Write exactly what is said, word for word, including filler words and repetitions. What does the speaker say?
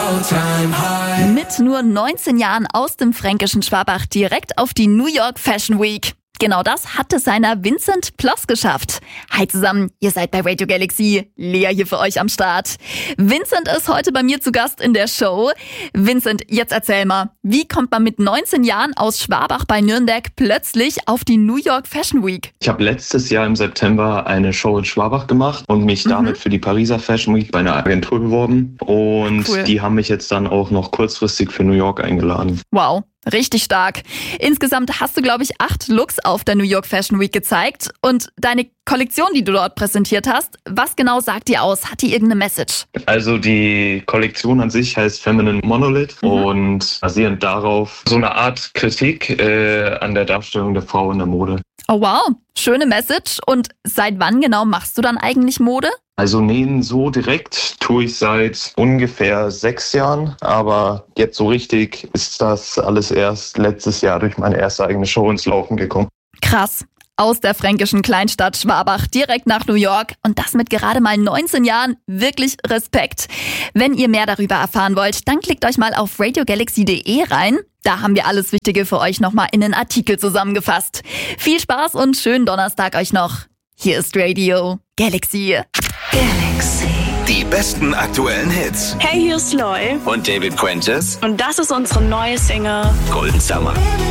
all-time high. Mit nur neunzehn Jahren aus dem fränkischen Schwabach direkt auf die New York Fashion Week. Genau das hat Designer Vincent Ploss geschafft. Hi zusammen, ihr seid bei Radio Galaxy. Lea hier für euch am Start. Vincent ist heute bei mir zu Gast in der Show. Vincent, jetzt erzähl mal, wie kommt man mit neunzehn Jahren aus Schwabach bei Nürnberg plötzlich auf die New York Fashion Week? Ich habe letztes Jahr im September eine Show in Schwabach gemacht und mich mhm. damit für die Pariser Fashion Week bei einer Agentur beworben. Und cool. Die haben mich jetzt dann auch noch kurzfristig für New York eingeladen. Wow. Richtig stark. Insgesamt hast du, glaube ich, acht Looks auf der New York Fashion Week gezeigt. Und deine Kollektion, die du dort präsentiert hast, was genau sagt die aus? Hat die irgendeine Message? Also die Kollektion an sich heißt Feminine Monolith mhm. und basierend darauf so eine Art Kritik äh, an der Darstellung der Frau in der Mode. Oh wow, schöne Message. Und seit wann genau machst du dann eigentlich Mode? Also nähen so direkt tue ich seit ungefähr sechs Jahren, aber jetzt so richtig ist das alles erst letztes Jahr durch meine erste eigene Show ins Laufen gekommen. Krass. Aus der fränkischen Kleinstadt Schwabach direkt nach New York und das mit gerade mal neunzehn Jahren. Wirklich Respekt. Wenn ihr mehr darüber erfahren wollt, dann klickt euch mal auf radio galaxy punkt de rein. Da haben wir alles Wichtige für euch nochmal in einen Artikel zusammengefasst. Viel Spaß und schönen Donnerstag euch noch. Hier ist Radio Galaxy. Galaxy. Die besten aktuellen Hits. Hey, hier ist Loy. Und David Quentis. Und das ist unsere neue Single Golden Summer.